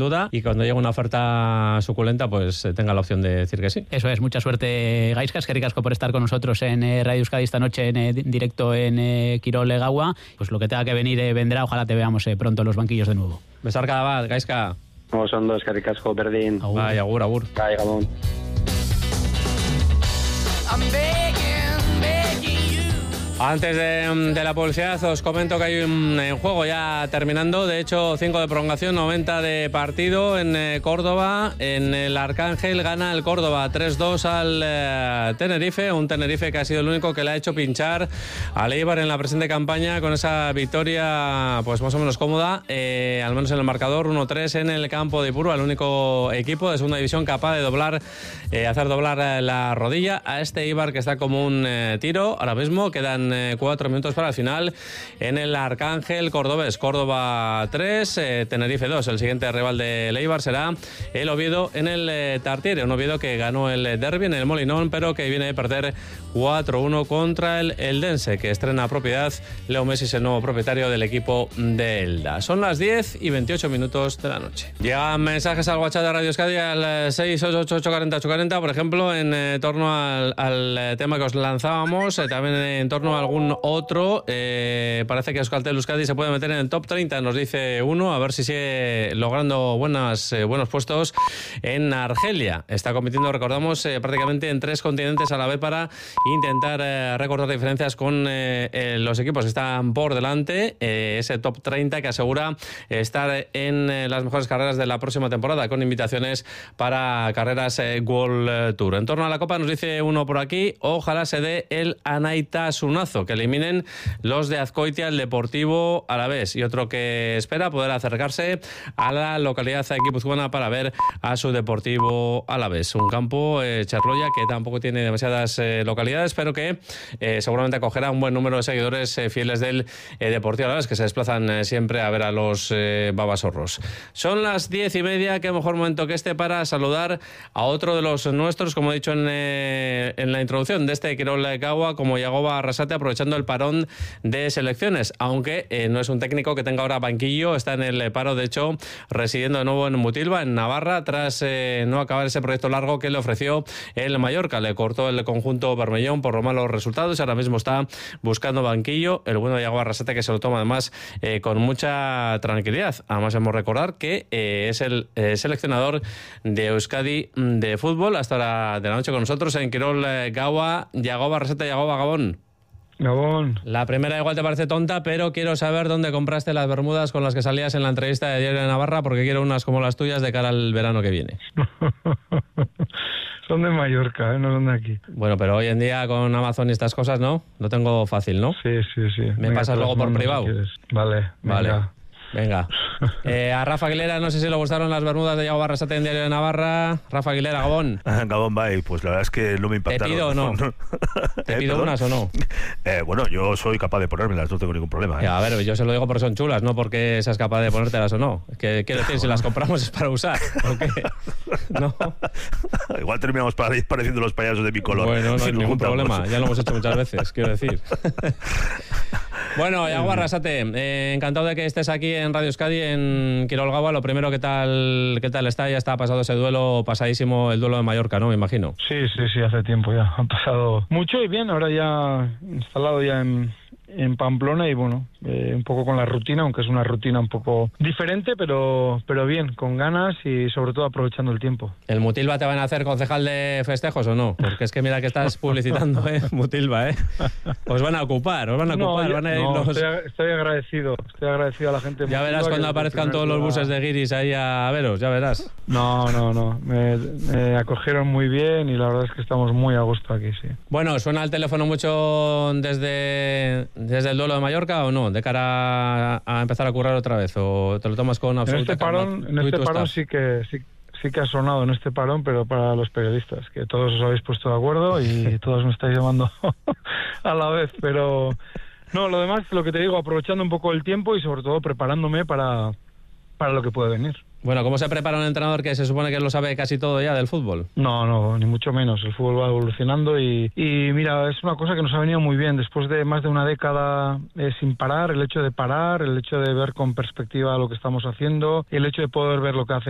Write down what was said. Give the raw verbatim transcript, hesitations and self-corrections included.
duda, y cuando llegue una oferta suculenta, pues eh, tenga la opción de decir que sí. Eso es, mucha suerte, Gaizka. Es que ricasco por estar con nosotros en eh, Radio Euskadi esta noche en eh, directo en eh, Kirol Gaua. Pues lo que tenga que venir eh, vendrá. Ojalá te veamos eh, pronto en los banquillos de nuevo. Besarka bat, Gaizka. No, son dos, que ricasco, berdin. Bai, agur, agur. Bai, gabon. Antes de, de la publicidad os comento que hay un en juego ya terminando, de hecho cinco de prolongación, noventa de partido en eh, Córdoba. En el Arcángel gana el Córdoba tres dos al eh, Tenerife, un Tenerife que ha sido el único que le ha hecho pinchar al Eibar en la presente campaña con esa victoria pues más o menos cómoda, eh, al menos en el marcador, uno tres en el campo de Ipurua, el único equipo de segunda división capaz de doblar, eh, hacer doblar eh, la rodilla a este Eibar que está como un eh, tiro. Ahora mismo quedan eh, cuatro minutos para el final en el Arcángel Cordobés. Córdoba tres, eh, Tenerife dos. El siguiente rival de Eibar será el Oviedo en el eh, Tartiere, un Oviedo que ganó el derbi en el Molinón, pero que viene de perder cuatro uno contra el Eldense, que estrena propiedad. Leo Messi es el nuevo propietario del equipo de Elda. Son las diez y veintiocho minutos de la noche. Llegan mensajes al WhatsApp de Radio Euskadi al seis ocho ocho ocho cuatro cero ocho cuatro cero, por ejemplo, en eh, torno al, al tema que os lanzábamos, eh, también en torno a algún otro. Eh, parece que Euskaltel Euskadi se puede meter en el top treinta, nos dice uno, a ver si sigue logrando buenas, eh, buenos puestos en Argelia. Está compitiendo, recordamos, eh, prácticamente en tres continentes a la vez para intentar eh, recortar diferencias con eh, eh, los equipos que están por delante. Eh, ese top treinta que asegura estar en eh, las mejores carreras de la próxima temporada, con invitaciones para carreras eh, World Tour. En torno a la Copa nos dice uno por aquí, ojalá se dé el Anaitasunazo, que eliminen los de Azkoitia el Deportivo Alavés, y otro que espera poder acercarse a la localidad guipuzcoana para ver a su Deportivo Alavés. Un campo, eh, Charloya, que tampoco tiene demasiadas eh, localidades, pero que eh, seguramente acogerá un buen número de seguidores eh, fieles del eh, Deportivo Alavés, que se desplazan eh, siempre a ver a los eh, babasorros. Son las diez y media, qué mejor momento que este para saludar a otro de los nuestros, como he dicho en, eh, en la introducción de este Kirol Gaua, como Yagoba Arrasate, aprovechando el parón de selecciones, aunque eh, no es un técnico que tenga ahora banquillo, está en el paro, de hecho, residiendo de nuevo en Mutilva, en Navarra, tras eh, no acabar ese proyecto largo que le ofreció el Mallorca. Le cortó el conjunto bermellón por los malos resultados y ahora mismo está buscando banquillo. El bueno de Yagoba Arrasate, que se lo toma además eh, con mucha tranquilidad. Además, hemos de recordar que eh, es el eh, seleccionador de Euskadi de fútbol hasta la de la noche con nosotros en Kirol eh, Gaua. Yagoba Arrasate, Yagoba, Gabón. Gabón. La primera igual te parece tonta, pero quiero saber dónde compraste las bermudas con las que salías en la entrevista de ayer en Navarra, porque quiero unas como las tuyas de cara al verano que viene. Son de Mallorca, ¿eh? No son de aquí. Bueno, pero hoy en día con Amazon y estas cosas, ¿no? Lo tengo fácil, ¿no? Sí, sí, sí. Me venga, pasas luego por privado. Si vale, vale. Venga. Venga. Eh, a Rafa Aguilera, no sé si le gustaron las bermudas de Yagoba Arrasate en Diario de Navarra. Rafa Aguilera, Gabón. Gabón, bye. Pues la verdad es que no me impactaron. ¿Te pido o no? ¿Te ¿Eh, pido perdón? unas o no? Eh, bueno, yo soy capaz de ponérmelas, no tengo ningún problema. ¿eh? Ya, a ver, yo se lo digo porque son chulas, no porque seas capaz de ponértelas o no. Que, quiero decir, si las compramos es para usar, ¿o qué? ¿No? Igual terminamos pareciendo los payasos de mi color. Bueno, no si hay nos ningún juntamos. problema, ya lo hemos hecho muchas veces, quiero decir. Bueno, Yagoba Arrasate, eh, encantado de que estés aquí en Radio Euskadi, en Kirol Gaua. Lo primero, ¿qué tal, qué tal está? Ya está pasado ese duelo, pasadísimo el duelo de Mallorca, ¿no? Me imagino. Sí, sí, sí, hace tiempo ya. Han pasado mucho y bien, ahora ya instalado ya en, en Pamplona y bueno, eh, un poco con la rutina, aunque es una rutina un poco diferente, pero, pero bien, con ganas y sobre todo aprovechando el tiempo. ¿El Mutilva te van a hacer concejal de festejos o no? Porque es que mira que estás publicitando, ¿eh? Mutilva, ¿eh? Os van a ocupar, os van a ocupar. No, van a ir no, los... estoy, estoy agradecido, estoy agradecido a la gente. Ya verás cuando aparezcan todos los buses de guiris ahí a veros, ya verás. No, no, no, me, me acogieron muy bien y la verdad es que estamos muy a gusto aquí, sí. Bueno, ¿suena el teléfono mucho desde, desde el duelo de Mallorca o no? ¿De cara a, a empezar a currar otra vez? ¿O te lo tomas con absoluta En este parón, en este parón sí que sí, sí que ha sonado en este parón, pero para los periodistas, que todos os habéis puesto de acuerdo y todos me estáis llamando a la vez, pero no, lo demás, lo que te digo, aprovechando un poco el tiempo y sobre todo preparándome para, para lo que puede venir. Bueno, ¿cómo se prepara un entrenador que se supone que lo sabe casi todo ya del fútbol? No, no, ni mucho menos. El fútbol va evolucionando y, y mira, es una cosa que nos ha venido muy bien. Después de más de una década eh, sin parar, el hecho de parar, el hecho de ver con perspectiva lo que estamos haciendo, el hecho de poder ver lo que hace